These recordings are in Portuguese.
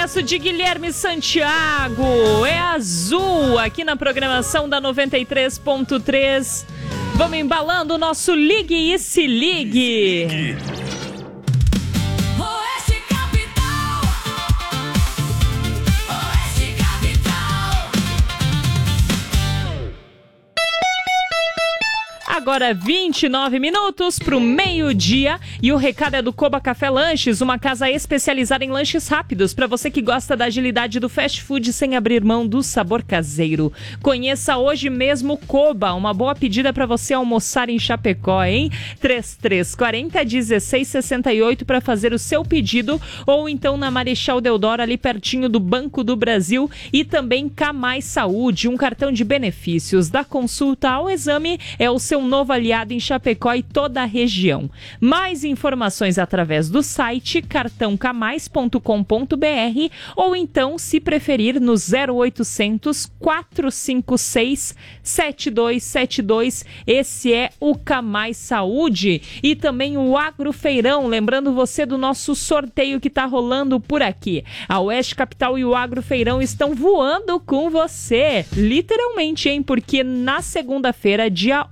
sucesso de Guilherme Santiago. É Azul, aqui na programação da 93.3. Vamos embalando o nosso Ligue e Se Ligue. Agora 29 minutos para o meio-dia e o recado é do Coba Café Lanches, uma casa especializada em lanches rápidos para você que gosta da agilidade do fast food sem abrir mão do sabor caseiro. Conheça hoje mesmo o Coba, uma boa pedida para você almoçar em Chapecó, hein? 3340-1668 para fazer o seu pedido ou então na Marechal Deodoro, ali pertinho do Banco do Brasil, e também Camais Saúde, um cartão de benefícios da consulta ao exame, é o seu novo aliado em Chapecó e toda a região. Mais informações através do site cartãocamais.com.br ou então, se preferir, no 0800 456 7272. Esse é o Camais Saúde. E também o Agrofeirão, lembrando você do nosso sorteio que está rolando por aqui. A Oeste Capital e o Agrofeirão estão voando com você, literalmente, hein? Porque na segunda-feira,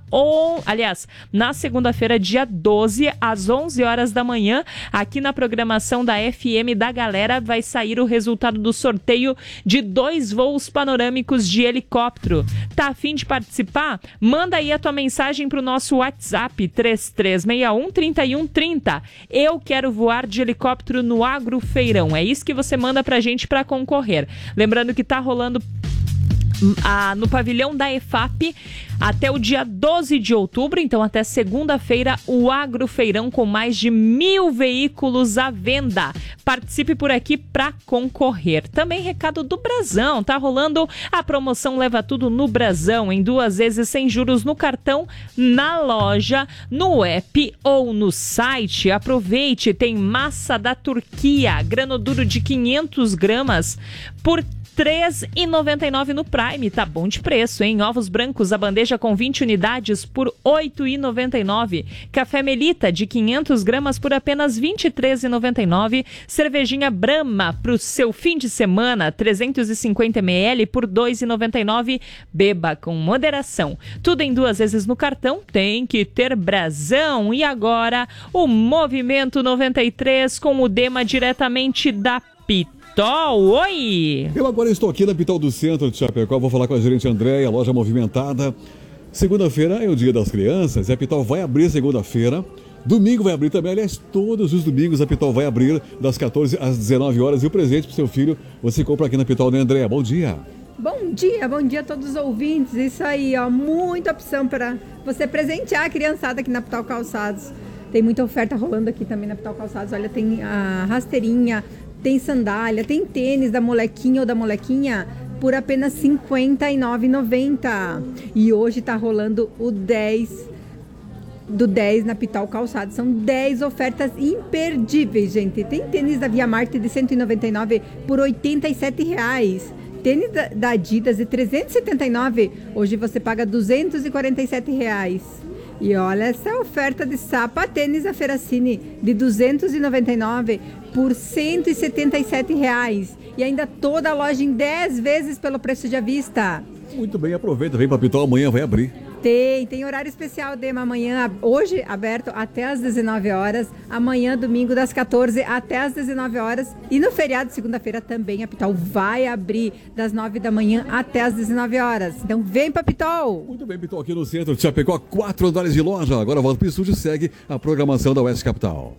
na segunda-feira, dia 12, às 11 horas da manhã, aqui na programação da FM da Galera, vai sair o resultado do sorteio de 2 voos panorâmicos de helicóptero. Tá a fim de participar? Manda aí a tua mensagem pro nosso WhatsApp, 3361-3130. Eu quero voar de helicóptero no Agrofeirão. É isso que você manda pra gente pra concorrer. Lembrando que tá rolando no pavilhão da EFAP até o dia 12 de outubro, então até segunda-feira, o Agrofeirão com mais de 1.000 veículos à venda. Participe por aqui para concorrer. Também recado do Brasão, tá rolando a promoção Leva Tudo no Brasão, em 2 vezes sem juros no cartão, na loja, no app ou no site. Aproveite, tem massa da Turquia, grano duro de 500 gramas por R$3,99 no Prime, tá bom de preço, hein? Ovos brancos, a bandeja com 20 unidades por R$8,99. Café Melita de 500 gramas por apenas R$23,99. Cervejinha Brahma pro seu fim de semana, 350 ml por R$2,99. Beba com moderação. Tudo em 2 vezes no cartão, tem que ter Brasão. E agora, o Movimento 93 com o Dema diretamente da Pitol. Oi! Eu agora estou aqui na Pitol do Centro de Chapecó, vou falar com a gerente Andréia, loja movimentada. Segunda-feira é o Dia das Crianças e a Pitol vai abrir segunda-feira. Domingo vai abrir também, aliás, todos os domingos a Pitol vai abrir das 14 às 19 horas. E o presente para o seu filho você compra aqui na Pitol, né, Andréia? Bom dia! Bom dia a todos os ouvintes. Isso aí, ó, muita opção para você presentear a criançada aqui na Pitol Calçados. Tem muita oferta rolando aqui também na Pitol Calçados. Olha, tem a rasteirinha, tem sandália, tem tênis da molequinha ou da molequinha por apenas R$ 59,90. E hoje tá rolando o 10 do 10 na Pitol Calçados. São 10 ofertas imperdíveis, gente. Tem tênis da Via Marte de R$ 199 por R$ 87,00. Tênis da Adidas de R$ 379. Hoje você paga R$ 247,00. E olha essa oferta de sapatênis da Ferracini de R$ 299 por R$ 177,00. E ainda toda a loja em 10 vezes pelo preço de à vista. Muito bem, aproveita, vem para Pitol, amanhã vai abrir. Tem horário especial, Dema, amanhã, hoje aberto até às 19 horas, amanhã, domingo, das 14 até às 19 horas, e no feriado, segunda-feira, também a Pitol vai abrir das 9 da manhã até às 19 horas. Então vem pra Pitol! Muito bem, Pitol, aqui no centro de Chapecó, 4 andares de loja. Agora volta pro estúdio e segue a programação da Oeste Capital.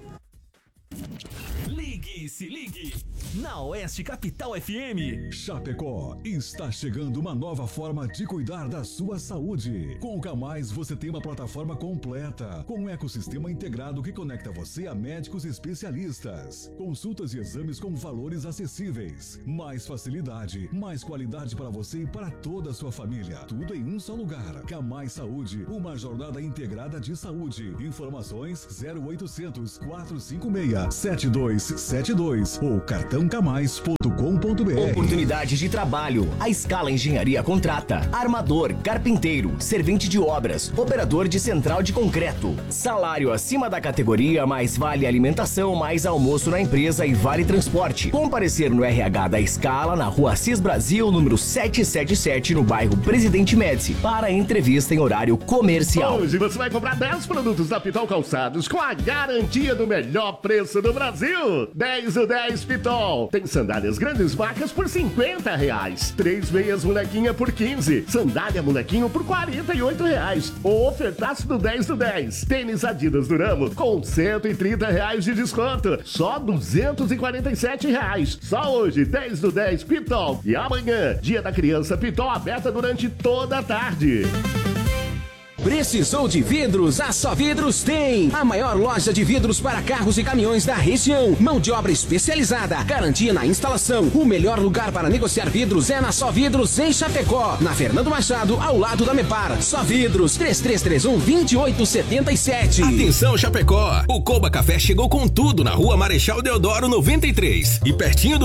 Ligue, se ligue! Na Oeste Capital FM. Chapecó, está chegando uma nova forma de cuidar da sua saúde. Com o Camais você tem uma plataforma completa, com um ecossistema integrado que conecta você a médicos especialistas. Consultas e exames com valores acessíveis. Mais facilidade, mais qualidade para você e para toda a sua família. Tudo em um só lugar. Camais Saúde, uma jornada integrada de saúde. Informações 0800 456 7272 ou cartãocamais.com.br. Oportunidades de trabalho. A Scala Engenharia contrata armador, carpinteiro, servente de obras, operador de central de concreto. Salário acima da categoria, mais vale alimentação, mais almoço na empresa e vale transporte. Comparecer no RH da Scala, na rua Assis Brasil, número 777, no bairro Presidente Médici, para entrevista em horário comercial. Hoje você vai comprar 10 produtos da Pitol Calçados com a garantia do melhor preço do Brasil. 10 do 10 Pitol. Tem sandálias grandes marcas por R$50. 3 meias molequinha por 15. Sandália molequinho por R$48. O ofertaço do 10 do 10. Tênis Adidas Duramo com R$130 de desconto. Só R$247. Só hoje, 10 do 10 Pitol. E amanhã, Dia da Criança Pitol aberta durante toda a tarde. Precisou de vidros? A Só Vidros tem! A maior loja de vidros para carros e caminhões da região. Mão de obra especializada, garantia na instalação. O melhor lugar para negociar vidros é na Só Vidros, em Chapecó. Na Fernando Machado, ao lado da Mepar. Só Vidros, 3331-2877. Atenção, Chapecó! O Coba Café chegou com tudo na Rua Marechal Deodoro 93. E pertinho do